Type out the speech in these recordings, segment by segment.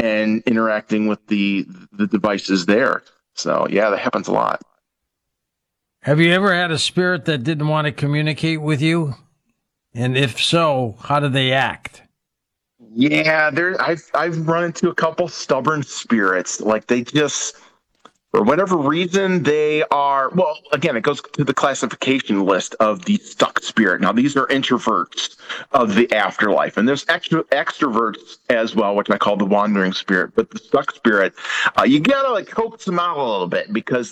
and interacting with the devices there. So yeah, that happens a lot. Have you ever had a spirit that didn't want to communicate with you? And if so, how do they act? Yeah, I've run into a couple stubborn spirits. Like they just, for whatever reason, they are, well, again, it goes to the classification list of the stuck spirit. Now, these are introverts of the afterlife, and there's extroverts as well, which I call the wandering spirit. But the stuck spirit, you gotta like coax them out a little bit because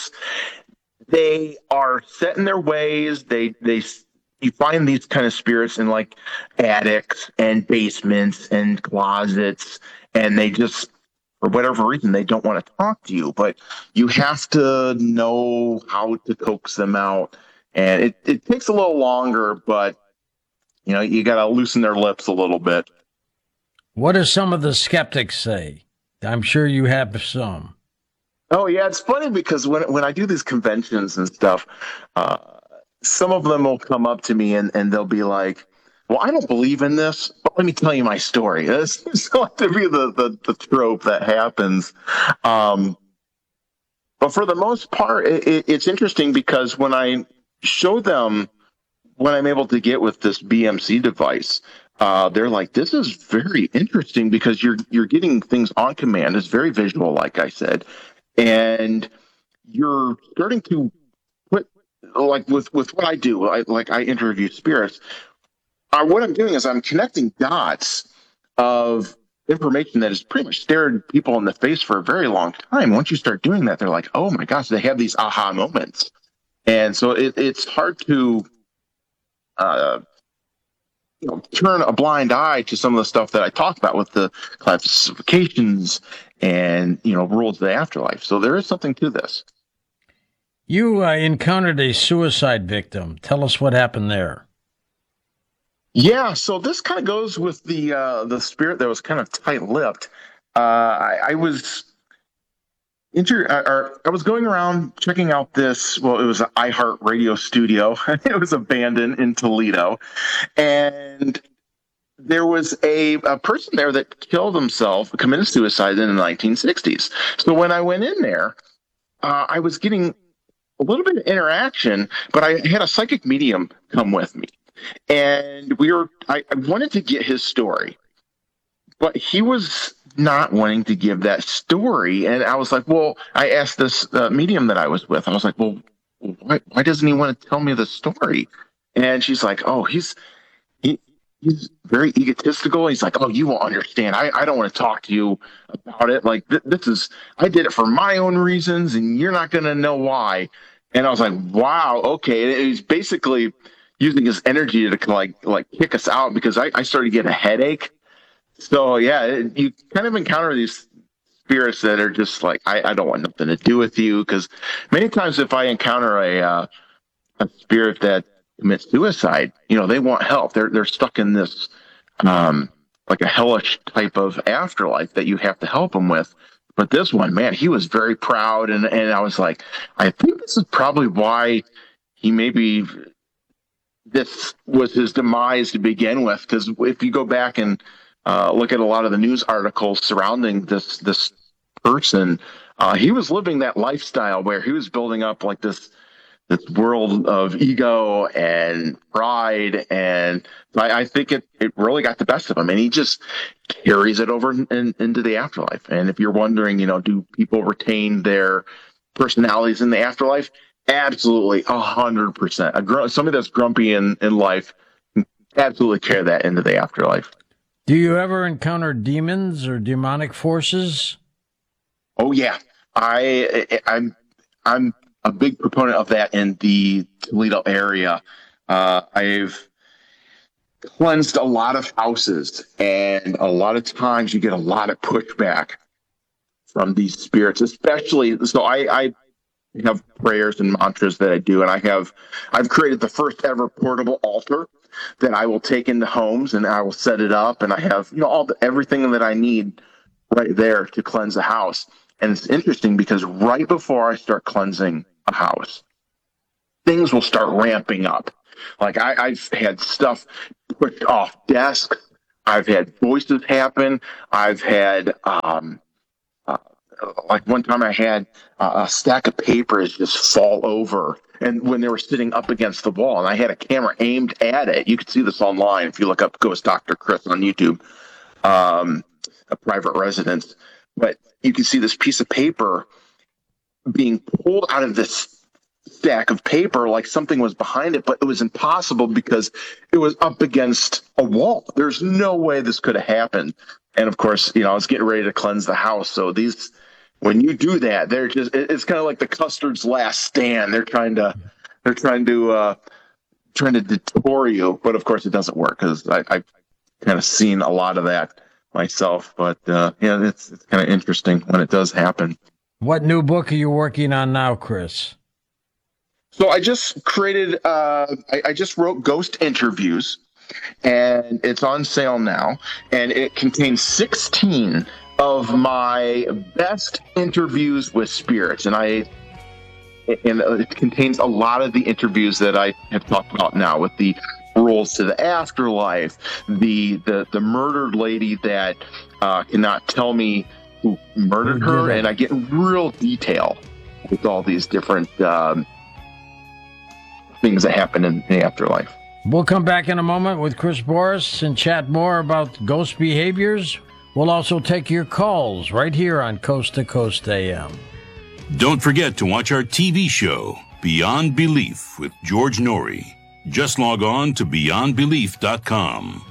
they are set in their ways. You find these kind of spirits in like attics and basements and closets, and they just, for whatever reason, they don't want to talk to you. But you have to know how to coax them out, and it takes a little longer, but you got to loosen their lips a little bit. What do some of the skeptics say? I'm sure you have some. Oh yeah, it's funny because when I do these conventions and stuff, uh, some of them will come up to me and they'll be like, "Well, I don't believe in this, but let me tell you my story." This seems like to be the trope that happens. Um, but for the most part, it's interesting because when I show them what I'm able to get with this BMC device, they're like, "This is very interesting because you're getting things on command. It's very visual, like I said, and you're starting to put like with what I do. I interview spirits. What I'm doing is I'm connecting dots of information that has pretty much stared people in the face for a very long time. Once you start doing that, they're like, oh my gosh, they have these aha moments. And so it's hard to uh, turn a blind eye to some of the stuff that I talked about with the classifications and rules of the afterlife. So there is something to this. You encountered a suicide victim. Tell us what happened there. Yeah, so this kind of goes with the spirit that was kind of tight-lipped. I was I was going around checking out this. Well, it was an iHeart Radio studio. It was abandoned in Toledo, and there was a person there that killed himself, committed suicide in the 1960s. So when I went in there, I was getting a little bit of interaction, but I had a psychic medium come with me, and I wanted to get his story, but he was not wanting to give that story. And I was like, well, I asked this medium that I was with, I was like, well, why doesn't he want to tell me the story? And she's like, oh, he, he's very egotistical. He's like, oh, you won't understand. I don't want to talk to you about it. Like this is, I did it for my own reasons and you're not going to know why. And I was like, wow, okay. And he's basically using his energy to like kick us out because I started to get a headache. So yeah, you kind of encounter these spirits that are just like, I don't want nothing to do with you. Because many times if I encounter a spirit that commits suicide, they want help. They're stuck in this um, like a hellish type of afterlife that you have to help them with. But this one, man, he was very proud, and I was like, I think this is probably why he maybe this was his demise to begin with. Because if you go back and look at a lot of the news articles surrounding this person, he was living that lifestyle where he was building up like this world of ego and pride, and I think it really got the best of him, and he just carries it over into the afterlife. And if you're wondering, do people retain their personalities in the afterlife? Absolutely, 100%. Somebody that's grumpy in life absolutely carry that into the afterlife. Do you ever encounter demons or demonic forces? Oh yeah, I'm a big proponent of that in the Toledo area. I've cleansed a lot of houses, and a lot of times you get a lot of pushback from these spirits, especially. So I have prayers and mantras that I do, and I've created the first ever portable altar that I will take into homes, and I will set it up, and I have everything that I need right there to cleanse the house. And it's interesting because right before I start cleansing a house, things will start ramping up. Like I've had stuff pushed off desks. I've had voices happen. I've had, like one time I had a stack of papers just fall over, and when they were sitting up against the wall, and I had a camera aimed at it. You can see this online if you look up Ghost Dr. Chris on YouTube, a private residence. But you can see this piece of paper being pulled out of this stack of paper like something was behind it, but it was impossible because it was up against a wall. There's no way this could have happened. And of course, I was getting ready to cleanse the house. So when you do that, it's kind of like the Custard's Last Stand. They're trying to detour you, but of course it doesn't work because I've kind of seen a lot of that myself. But it's kind of interesting when it does happen. What new book are you working on now, Chris? So I just created, I just wrote Ghost Interviews, and it's on sale now, and it contains 16 of my best interviews with spirits, and it contains a lot of the interviews that I have talked about now, with the rules to the afterlife, the murdered lady that cannot tell me who murdered her, and I get in real detail with all these different things that happen in the afterlife. We'll come back in a moment with Chris Boris and chat more about ghost behaviors. We'll also take your calls right here on Coast to Coast AM. Don't forget to watch our TV show, Beyond Belief with George Norrie. Just log on to beyondbelief.com.